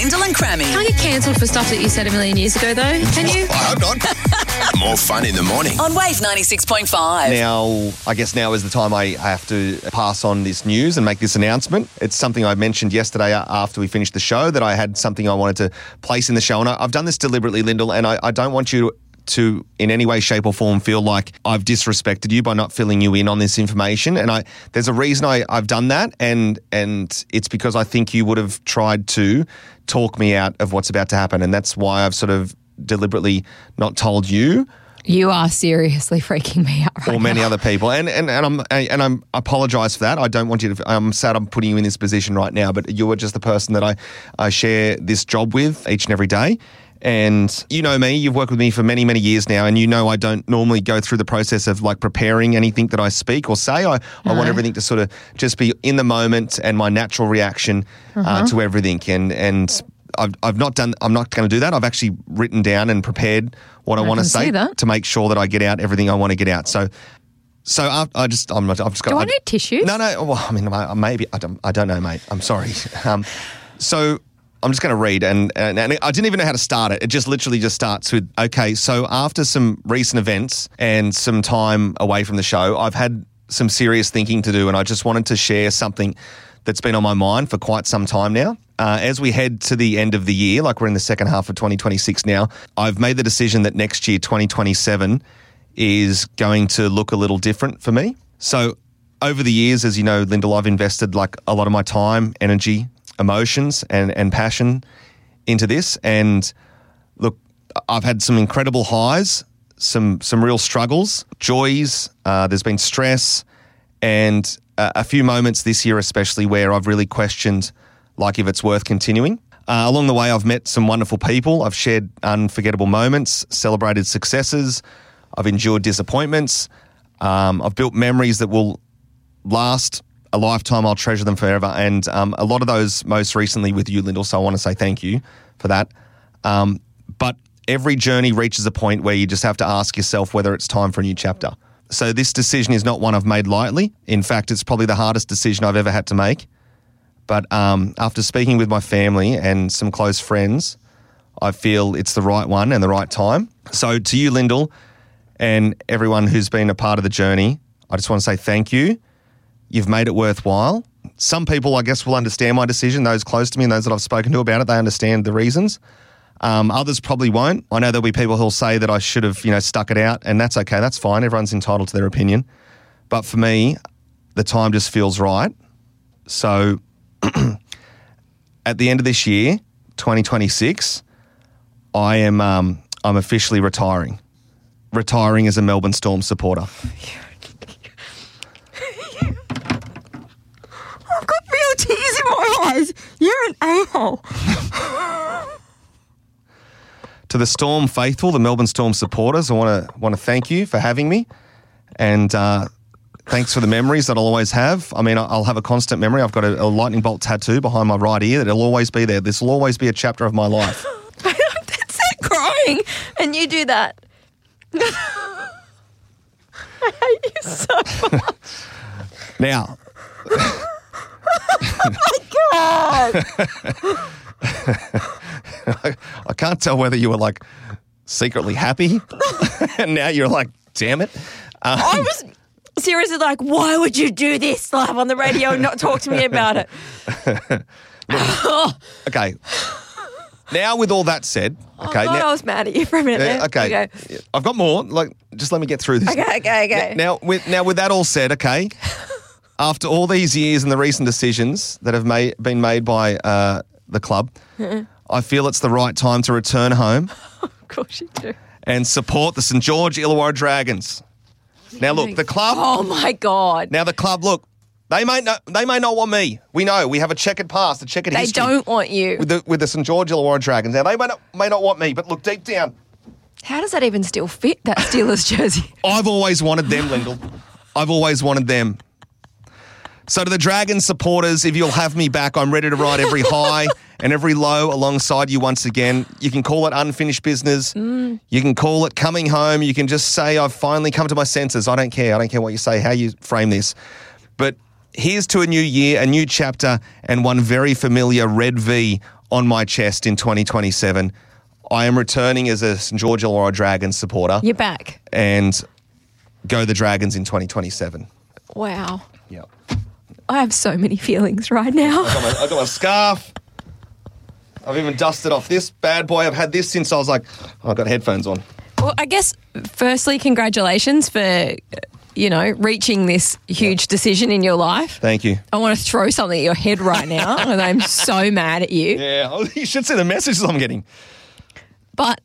Lyndall and Crammy. Can't get cancelled for stuff that you said a million years ago, though, can you? I hope not. More fun in the morning. On Wave 96.5. Now, I guess now is the time I have to pass on this news and make this announcement. It's something I mentioned yesterday after we finished the show, that I had something I wanted to place in the show. And I've done this deliberately, Lyndall, and I don't want you to in any way, shape or form feel like I've disrespected you by not filling you in on this information. And there's a reason I've done that, and it's because I think you would have tried to talk me out of what's about to happen. And that's why I've sort of deliberately not told you. You are seriously freaking me out right now. Or many other people. And I apologise for that. I don't want you to, I'm sad I'm putting you in this position right now, but you are just the person that I share this job with each and every day. And you know me, you've worked with me for many, many years now, and you know I don't normally go through the process of like preparing anything that I speak or say. I want everything to sort of just be in the moment and my natural reaction to everything. And I'm not going to do that. I've actually written down and prepared what I want to say to make sure that I get out everything I want to get out. So I've just got. Do I need tissues? No. Well, I mean, maybe I don't know, mate. I'm sorry. So I'm just going to read, and I didn't even know how to start it. It just literally just starts with, okay, so after some recent events and some time away from the show, I've had some serious thinking to do, and I just wanted to share something that's been on my mind for quite some time now. As we head to the end of the year, like we're in the second half of 2026 now, I've made the decision that next year, 2027, is going to look a little different for me. So over the years, as you know, Lyndall, I've invested like a lot of my time, energy, emotions and passion into this. And look, I've had some incredible highs, some real struggles, joys, there's been stress, and a few moments this year especially where I've really questioned like if it's worth continuing. Along the way, I've met some wonderful people. I've shared unforgettable moments, celebrated successes. I've endured disappointments. I've built memories that will last a lifetime. I'll treasure them forever. And a lot of those most recently with you, Lyndall, so I want to say thank you for that. But every journey reaches a point where you just have to ask yourself whether it's time for a new chapter. So this decision is not one I've made lightly. In fact, it's probably the hardest decision I've ever had to make. But after speaking with my family and some close friends, I feel it's the right one and the right time. So to you, Lyndall, and everyone who's been a part of the journey, I just want to say thank you. You've made it worthwhile. Some people, I guess, will understand my decision. Those close to me and those that I've spoken to about it, they understand the reasons. Others probably won't. I know there'll be people who'll say that I should have, stuck it out, and that's okay. That's fine. Everyone's entitled to their opinion. But for me, the time just feels right. So at the end of this year, 2026, I'm officially retiring. Retiring as a Melbourne Storm supporter. I've got real tears in my eyes. You're an a-hole. To the Storm faithful, the Melbourne Storm supporters, I want to thank you for having me, and thanks for the memories that I'll always have. I mean, I'll have a constant memory. I've got a lightning bolt tattoo behind my right ear that'll always be there. This will always be a chapter of my life. That's it, crying, and you do that. I hate you so much. Now. Oh my God. I can't tell whether you were like secretly happy and now you're like, damn it. I was seriously like, why would you do this live on the radio and not talk to me about it? Okay. Now with all that said, okay. I was mad at you for a minute there. Okay. I've got more. Like, just let me get through this. Okay. Now with that all said, okay, after all these years and the recent decisions that have been made by the club, I feel it's the right time to return home. Of course you do. And support the St. George Illawarra Dragons. Now look, the club. Oh my God. Now the club, look, they may not want me. We know we have a checkered past, a checkered history. They don't want you with the St. George Illawarra Dragons. Now they may not want me, but look deep down. How does that even still fit that Steelers jersey? I've always wanted them, Lyndall. I've always wanted them. So to the Dragons supporters, if you'll have me back, I'm ready to ride every high and every low alongside you once again. You can call it unfinished business. You can call it coming home. You can just say, I've finally come to my senses. I don't care. I don't care what you say, how you frame this. But here's to a new year, a new chapter, and one very familiar red V on my chest in 2027. I am returning as a St George Illawarra Dragons supporter. You're back. And go the Dragons in 2027. Wow. Yep. I have so many feelings right now. I got my scarf. I've even dusted off this bad boy. I've had this since I was like, I've got headphones on. Well, I guess, firstly, congratulations for, reaching this huge decision in your life. Thank you. I want to throw something at your head right now, and I'm so mad at you. Yeah, you should see the messages I'm getting. But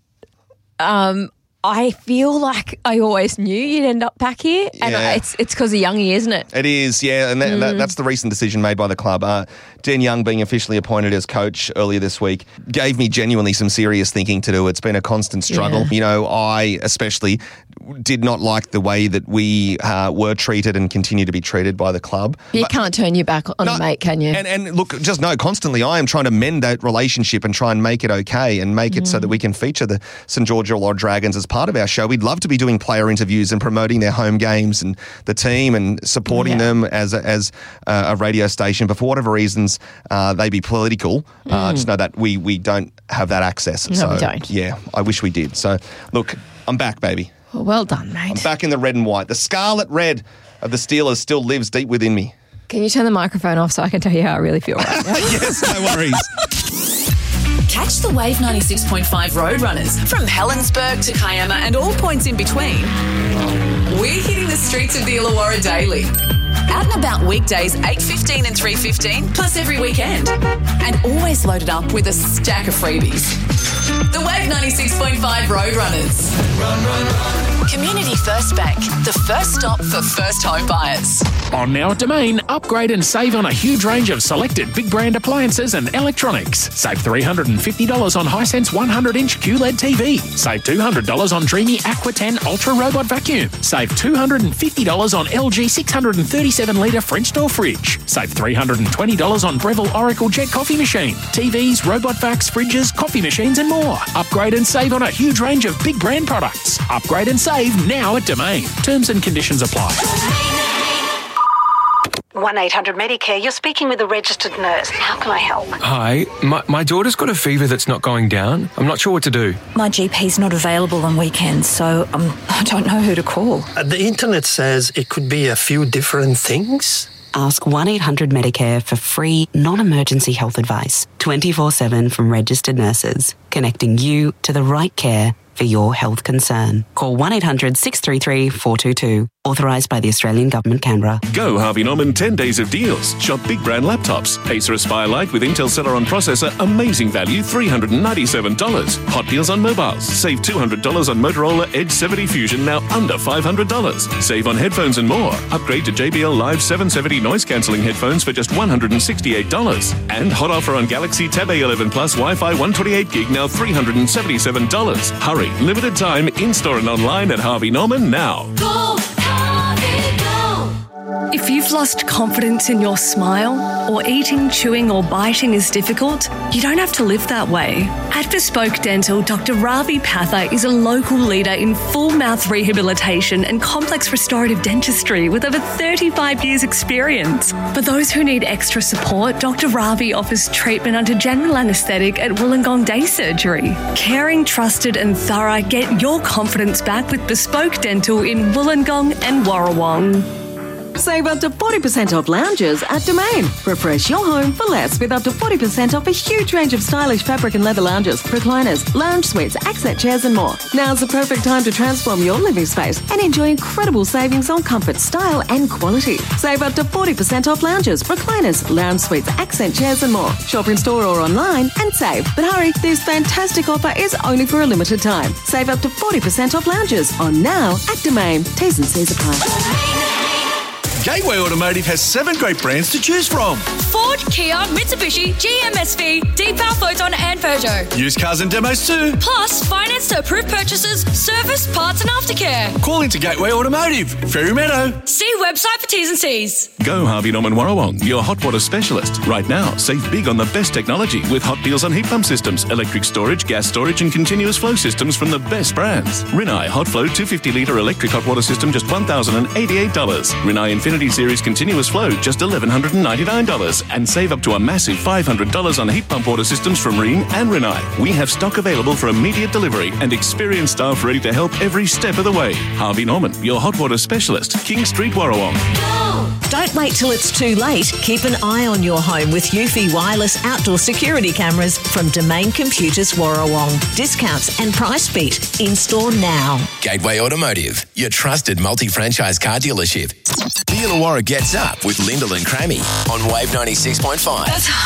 I feel like I always knew you'd end up back here, and it's because of Youngie, isn't it? It is, yeah, and that's the recent decision made by the club. Dan Young being officially appointed as coach earlier this week gave me genuinely some serious thinking to do. It's been a constant struggle. Yeah. I especially did not like the way that we were treated and continue to be treated by the club. You can't turn your back on a mate, can you? And look, just know, constantly I am trying to mend that relationship and try and make it okay and make it so that we can feature the St George Illawarra Dragons as part of our show. We'd love to be doing player interviews and promoting their home games and the team and supporting them as a radio station. But for whatever reasons, they be political. Just know that we don't have that access. No, we don't. Yeah, I wish we did. So, look, I'm back, baby. Well done, mate. I'm back in the red and white. The scarlet red of the Steelers still lives deep within me. Can you turn the microphone off so I can tell you how I really feel right now? Yes, no worries. Catch the Wave 96.5 Roadrunners from Helensburgh to Kiama and all points in between. We're hitting the streets of the Illawarra daily. Out and about weekdays 8:15 and 3:15, plus every weekend. And always loaded up with a stack of freebies. The Wave 96.5 Roadrunners. Run. Community First Bank, the first stop for first home buyers. On now at Domain, upgrade and save on a huge range of selected big brand appliances and electronics. Save $350 on Hisense 100-inch QLED TV. Save $200 on Dreamy Aqua 10 Ultra Robot Vacuum. Save $250 on LG 637-litre French door fridge. Save $320 on Breville Oracle Jet coffee machine. TVs, robot vacs, fridges, coffee machines and more. Upgrade and save on a huge range of big brand products. Upgrade and save now at Domain. Terms and conditions apply. 1-800-Medicare, you're speaking with a registered nurse. How can I help? Hi, my daughter's got a fever that's not going down. I'm not sure what to do. My GP's not available on weekends, so I don't know who to call. The internet says it could be a few different things. Ask 1-800-Medicare for free, non-emergency health advice, 24/7 from registered nurses, connecting you to the right care for your health concern. Call 1-800-633-422. Authorised by the Australian Government, Canberra. Go Harvey Norman 10 days of deals. Shop big brand laptops. Acer Aspire Lite with Intel Celeron processor. Amazing value, $397. Hot deals on mobiles. Save $200 on Motorola Edge 70 Fusion, now under $500. Save on headphones and more. Upgrade to JBL Live 770 noise cancelling headphones for just $168. And hot offer on Galaxy Tab A11 Plus Wi-Fi 128 gig, now $377. Hurry, limited time, in-store and online at Harvey Norman now. Go, Harvey, go. If you've lost confidence in your smile, or eating, chewing or biting is difficult, you don't have to live that way. At Bespoke Dental, Dr. Ravi Patha is a local leader in full mouth rehabilitation and complex restorative dentistry with over 35 years experience. For those who need extra support, Dr. Ravi offers treatment under general anaesthetic at Wollongong Day Surgery. Caring, trusted and thorough, get your confidence back with Bespoke Dental in Wollongong and Warrawong. Save up to 40% off lounges at Domain. Refresh your home for less with up to 40% off a huge range of stylish fabric and leather lounges, recliners, lounge suites, accent chairs and more. Now's the perfect time to transform your living space and enjoy incredible savings on comfort, style and quality. Save up to 40% off lounges, recliners, lounge suites, accent chairs and more. Shop in store or online and save. But hurry, this fantastic offer is only for a limited time. Save up to 40% off lounges on now at Domain. T's and C's apply. Gateway Automotive has 7 great brands to choose from. Ford, Kia, Mitsubishi, GMSV, Deepal, Photon and Peugeot. Used cars and demos too. Plus, finance to approved purchases, service, parts and aftercare. Call into Gateway Automotive, Fairy Meadow. See website for T's and C's. Go Harvey Norman Warrawong, your hot water specialist. Right now, save big on the best technology with hot deals on heat pump systems, electric storage, gas storage and continuous flow systems from the best brands. Rinnai Hot Flow 250-litre electric hot water system, just $1,088. Rinnai Infinity Infinity Series continuous flow, just $1,199. And save up to a massive $500 on heat pump water systems from Rheem and Rinnai. We have stock available for immediate delivery and experienced staff ready to help every step of the way. Harvey Norman, your hot water specialist, King Street, Warrawong. Don't wait till it's too late. Keep an eye on your home with Eufy wireless outdoor security cameras from Domain Computers Warrawong. Discounts and price beat. In-store now. Gateway Automotive, your trusted multi-franchise car dealership. The Illawarra gets up with Lyndall and Crammy on Wave 96.5.